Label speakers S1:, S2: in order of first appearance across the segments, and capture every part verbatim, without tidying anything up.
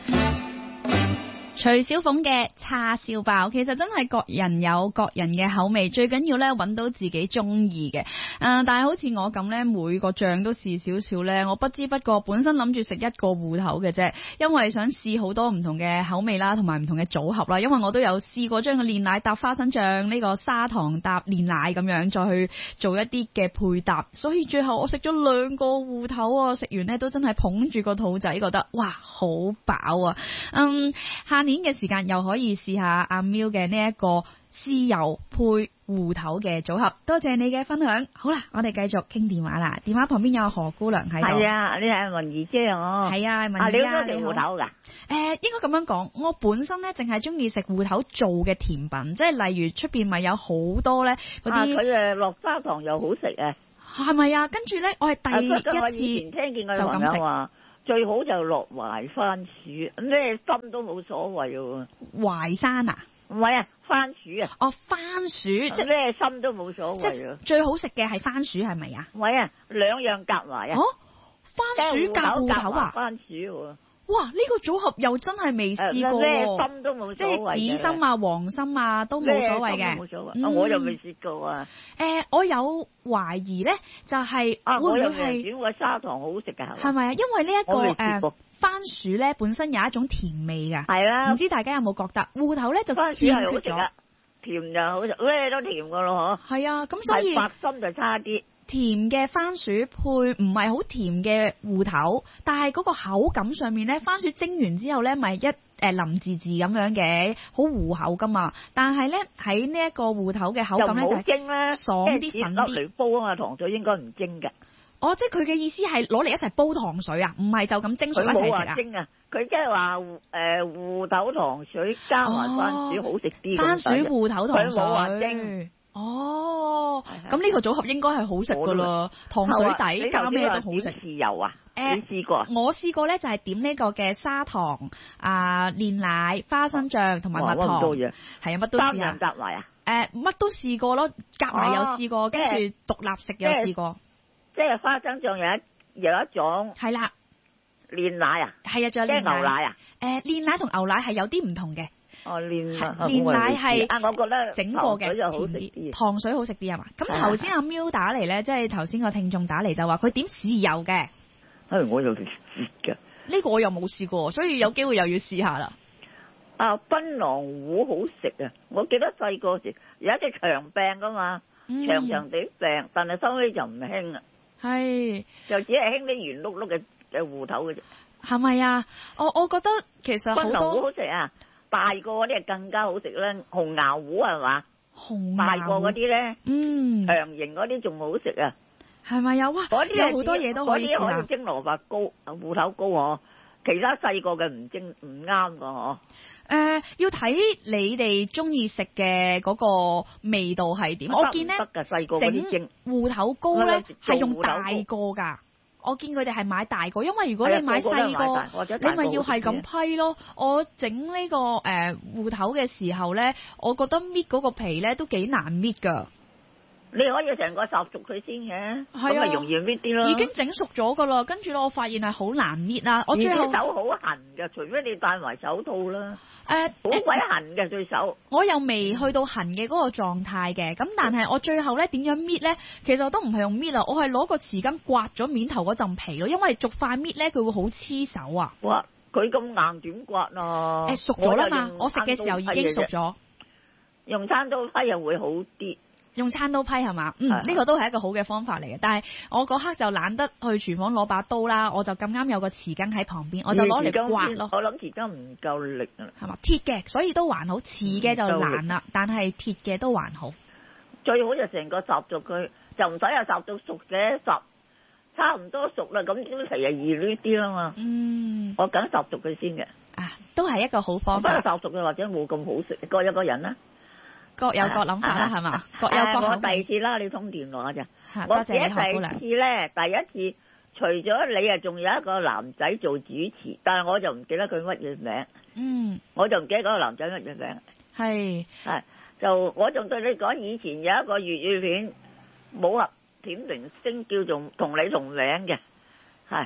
S1: 徐小鳳嘅叉燒包，其實真係各人有各人嘅口味，最緊要咧揾到自己中意嘅。誒、呃，但係好似我咁咧，每個醬都試少少咧，我不知不覺本身諗住食一個芋頭嘅啫，因為想試好多唔同嘅口味啦，同埋唔同嘅組合啦。因為我都有試過將個煉奶搭花生醬，呢、這個砂糖搭煉奶咁樣，再去做一啲嘅配搭，所以最後我食咗兩個芋頭啊！食完呢都真係捧住個肚仔，覺得哇好飽啊！嗯，下年嘅時間又可以試下阿喵嘅呢一個豉油配芋頭嘅組合。多謝你嘅分享。好啦，我哋繼續傾電話啦。電話旁邊有何姑娘喺度。
S2: 係啊，你係文怡姐啊？
S1: 係啊，文怡啊，
S2: 你好。你好芋頭噶？誒、
S1: 呃，應該咁樣講，我本身咧淨係中意食芋頭做嘅甜品，即係例如出邊咪有好多咧嗰啲。佢
S2: 誒落砂糖又好食啊？
S1: 係咪啊？跟住咧，我係第一次。
S2: 我以前聽見個朋友話。最好就落淮番薯，咩心都冇所謂喎。
S1: 淮山啊？
S2: 唔係啊，番薯啊。
S1: 哦，番薯即係
S2: 咩心都冇所謂啊。
S1: 最好食嘅係番薯係咪啊？
S2: 唔係啊，兩樣夾埋啊。
S1: 哦，番薯夾芋頭啊？
S2: 番薯喎。
S1: 哇！呢、這個組合又真係未試過，
S2: 咩心都冇所謂，即
S1: 係紫心啊、黃心啊都冇所謂嘅。
S2: 冇所謂、嗯，我又未試過啊。
S1: 誒、呃，我有懷疑咧，就係、是、會唔會係
S2: 點個砂糖好食㗎？
S1: 係咪啊？因為呢、這、一個誒、呃、番薯咧本身有一種甜味㗎。係啦。唔知大家有冇覺得芋頭咧就
S2: 番薯係好食啊，甜就好食，咩都甜㗎咯嗬。
S1: 係啊，咁所以
S2: 白心就差啲。
S1: 甜嘅番薯配唔係好甜嘅芋頭，但係嗰個口感上面咧，番薯蒸完之後咧，咪一誒腍滋滋咁樣嘅，好糊口噶嘛。但係咧喺呢一個芋頭嘅口感咧就係爽啲粉啲。
S2: 嚟煲啊嘛，糖水應該唔蒸㗎。
S1: 哦，即係佢嘅意思係攞嚟一齊煲糖水啊，唔係就咁蒸熟一齊食啊。
S2: 蒸啊，佢即係話誒芋頭糖水加埋番薯好食啲。
S1: 番薯芋頭糖水。
S2: 佢冇話蒸。
S1: 哦，咁呢個組合應該係好食噶啦，糖水底加咩都好食。
S2: 豉油啊？誒，你試過啊？
S1: 我試過咧，就係點呢個嘅砂糖啊、煉奶、花生醬同埋蜜糖，係啊，乜都試下。
S2: 夾埋啊？
S1: 誒，乜都試過咯，夾埋又試過，跟住獨立食又試過。
S2: 即係花生醬有一有一種。係啦。煉奶啊？
S1: 係啊，仲有煉奶。即係牛奶啊？誒，煉奶同牛奶係有啲唔同嘅。
S2: 哦，煉
S1: 煉奶係
S2: 啊，我覺得
S1: 整過嘅甜啲，糖水好食啲係嘛？咁頭先阿喵打嚟咧，即係頭先個聽眾打嚟就話佢點豉油嘅。
S2: 誒，我又試嘅。
S1: 呢個我又冇試過，所以有機會又要試下啦。
S2: 啊，檳榔糊好食啊！我記得細個時有一隻長柄噶嘛，嗯、長長地柄，但係收尾就唔興啊。係，就只係興啲圓碌碌嘅嘅芋頭嘅啫。係咪啊？我我覺得其實好多檳榔糊好食啊！大個嗰啲係更加好食啦，紅牙糊係嘛？紅大個嗰啲咧，嗯，長形嗰啲仲好食啊！係咪有啊？嗰啲有好多嘢都可以試啦。可以蒸蘿蔔糕、芋頭糕嗬，其他細個嘅唔蒸唔啱噶嗬。誒、呃，要睇你哋中意食嘅嗰個味道係點。我見咧整芋頭糕咧係用大個噶。我見佢哋係買大個，因為如果你買細個，你咪要係咁批咯。我整呢、這個誒芋、呃、頭嘅時候咧，我覺得搣嗰個皮咧都幾難搣噶。你可以成個烚熟佢先嘅，咁咪容易搣啲咯。已經整熟咗噶啦，跟住咧我發現係好難搣啊！我最後手好痕噶，除非你戴埋手套啦。誒、呃，好鬼痕嘅對手。我又未去到痕嘅嗰個狀態嘅，咁但係我最後咧點樣搣咧？其實我都唔係用搣啦，我係攞個匙羹刮咗面頭嗰陣皮咯，因為逐塊搣咧佢會好黐手啊。哇！佢咁硬點刮啊？誒、欸，熟咗啦嘛，我食嘅時候已經熟咗。用餐刀批又會好啲。用餐刀批係嘛？嗯，呢、這個都係一個好嘅方法嚟嘅。但係我嗰刻就懶得去廚房攞把刀啦，我就咁啱有個匙羹喺旁邊，我就攞嚟刮咯。我諗匙羹唔夠力啊，係嘛？鐵嘅，所以都還好。瓷嘅就難啦，但係鐵嘅都還好。最好就成個烚熟佢，就唔使又烚到熟嘅，烚差唔多熟啦，咁啲皮就易攣啲啦嘛。嗯，我梗烚熟佢先嘅。啊，都係一個好方法。不過烚熟嘅或者冇咁好食，各有各人啦。各有各諗法啦，係、啊、嘛？各有各口味。我第二次啦，你通電話咋？我自己第二次咧，第一次除咗你啊，仲有一個男仔做主持，但係我就唔記得佢乜嘢名。嗯，我就唔記得嗰個男仔乜嘢名。係係，就我仲對你講，以前有一個粵語片武俠片明星叫做同你同名嘅，係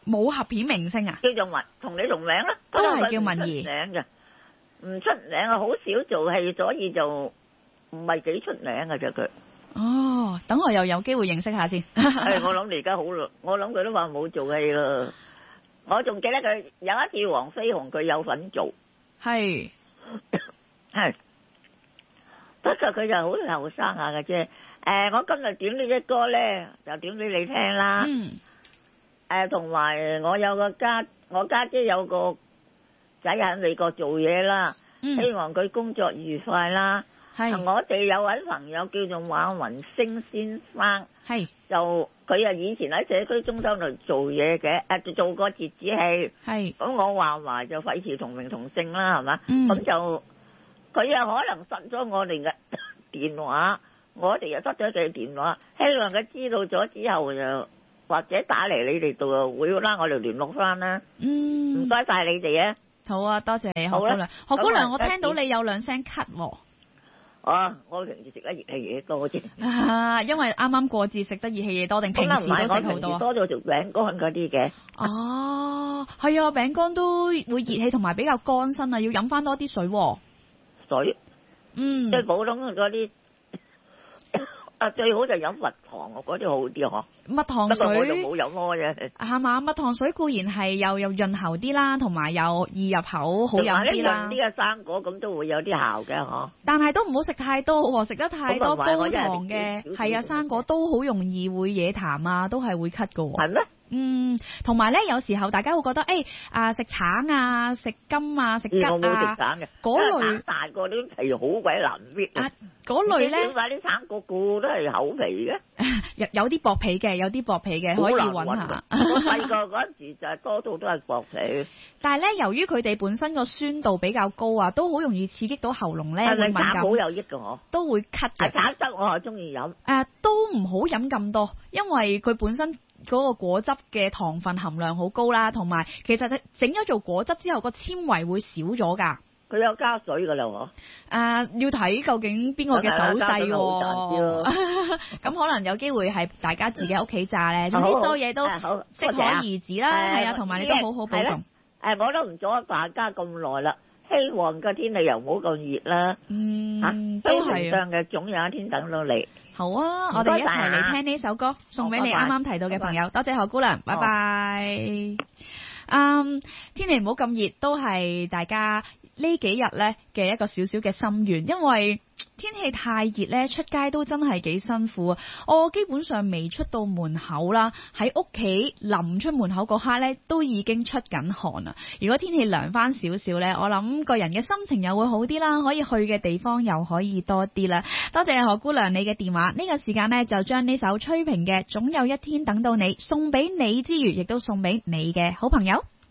S1: 武俠片明星啊？
S2: 叫做文，同你同名啦，
S1: 都係叫文怡。
S2: 唔出名嘅，唔出名啊，好少做戲，所以就唔係幾出名嘅啫佢。
S1: 哦，等我又有機會認識下先。
S2: 係我諗你而家好啦，我諗佢都話冇做戲啦。我仲記得佢有一次黃飛鴻佢有份做，
S1: 係
S2: 係，不過佢就好後生下嘅啫。誒，我今日點呢隻歌咧，就點俾你聽啦。
S1: 嗯。
S2: 誒，同埋我有個家，我家姐有個仔喺美國做嘢啦，
S1: 嗯，
S2: 希望佢工作愉快啦。係，我哋有位朋友叫做馬雲星先生，
S1: 係，
S2: 就佢啊以前喺社區中心度做嘢嘅，誒做過折子戲，係，咁我話埋就費事同名同姓啦，係嘛，咁、嗯、就佢又可能失咗我哋嘅電話，我哋又失咗佢電話，希望佢知道咗之後就或者打嚟你哋度會啦，我哋聯絡翻啦。嗯，唔該晒你哋啊。
S1: 好啊，多謝你何姑娘。何姑娘，我聽到你有兩聲咳喎。
S2: 哦，我平時食得熱氣嘢多啫。
S1: 啊，因為啱啱過節食得熱氣嘢多，定平時都食好多？
S2: 多咗做餅乾嗰啲嘅。
S1: 哦，係啊，餅乾都會熱氣，同埋比較乾身啊，要飲翻多啲水。
S2: 水，
S1: 嗯，
S2: 即係普通嗰啲。啊，最好就飲蜜糖嗰啲好啲嗬。蜜糖水，不過我就冇飲咯啫。
S1: 係嘛，蜜糖水固然係又又潤喉啲啦，同埋又易入口，好飲啲啦。
S2: 呢個生果咁都會有啲效嘅嗬。
S1: 但係都唔好食太多，食得太多高糖嘅係啊，生果都好容易會惹痰啊，都係會咳噶。
S2: 係咩？
S1: 嗯，同埋咧，有時候大家會覺得，誒、欸、啊，食橙啊，食柑啊，食桔啊，嗰類
S2: 大個啲皮好鬼難搣啊，
S1: 嗰類咧，
S2: 點解啲橙個個都係厚皮嘅？
S1: 有有啲薄皮嘅，有啲薄皮嘅，可以揾下。
S2: 我細個嗰陣時就係多數都係薄皮。
S1: 但係咧，由於佢哋本身個酸度比較高啊，都好容易刺激到喉嚨咧，會敏感。
S2: 好有益嘅我，
S1: 都會咳嘅。
S2: 橙汁我係中意飲。
S1: 誒，都唔好飲咁多，因為佢本身嗰個果汁嘅糖分含量好高啦，同埋其實整咗做果汁之後，個纖維會少咗㗎。
S2: 佢有加水㗎啦喎。
S1: 誒，要睇究竟邊個嘅手勢喎。咁可能有機會係大家自己喺屋企炸咧。總之所有嘢都適可而止啦。係啊，同埋你都好好保重。
S2: 誒，我都唔阻大家咁耐啦。希望個天氣又唔好咁熱啦。嗯，都係上嘅，總有一天等到你。
S1: 好啊，我哋一齊嚟聽呢首歌，送俾你啱啱提到嘅朋友。多謝何姑娘，拜拜。嗯，天氣唔好咁熱，都係大家呢幾日呢嘅一個小小嘅心願，因為天氣太熱呢，出街都真係幾辛苦啊！我基本上未出到門口啦，喺屋企臨出門口嗰刻呢，都已經出緊汗啦。如果天氣涼翻少少呢，我諗個人嘅心情又會好啲啦，可以去嘅地方又可以多啲啦。多謝何姑娘你嘅電話，呢個時間呢，就將呢首崔萍嘅《總有一天等到你》送俾你之餘，亦都送俾你嘅好朋友。